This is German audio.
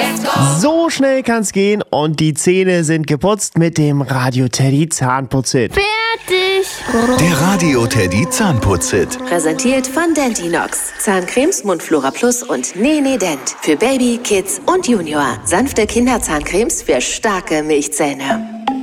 So schnell kann's gehen und die Zähne sind geputzt mit dem Radio Teddy Zahnputzhit. Fertig! Der Radio Teddy Zahnputzhit. Präsentiert von Dentinox. Zahncremes, Mundflora Plus und Nene Dent. Für Baby, Kids und Junior. Sanfte Kinderzahncremes für starke Milchzähne.